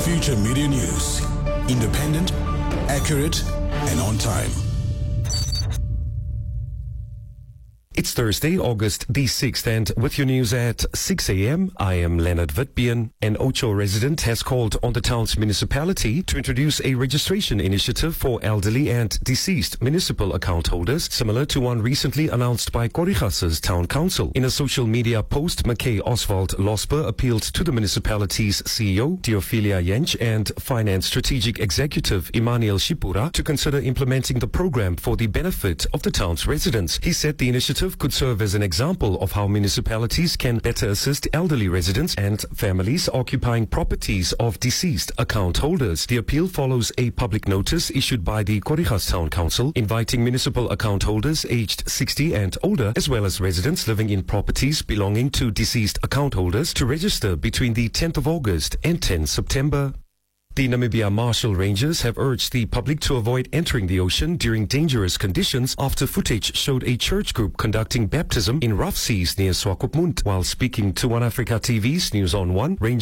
Future Media News. Independent, accurate, and on time. It's Thursday, August the 6th, and with your news at 6 a.m., I am Leonard Witbian. An Ocho resident has called on the town's municipality to introduce a registration initiative for elderly and deceased municipal account holders, similar to one recently announced by Korigas's town council. In a social media post, McKay Oswald Losper appealed to the municipality's CEO, Teophilia Jensch, and Finance Strategic Executive, Emmanuel Shipura, to consider implementing the program for the benefit of the town's residents. He said the initiative could serve as an example of how municipalities can better assist elderly residents and families occupying properties of deceased account holders. The appeal follows a public notice issued by the Korigas Town Council inviting municipal account holders aged 60 and older, as well as residents living in properties belonging to deceased account holders, to register between the 10th of August and 10 September. The Namibia Marshal Rangers have urged the public to avoid entering the ocean during dangerous conditions after footage showed a church group conducting baptism in rough seas near Swakopmund. While speaking to One Africa TV's News on One, Rangers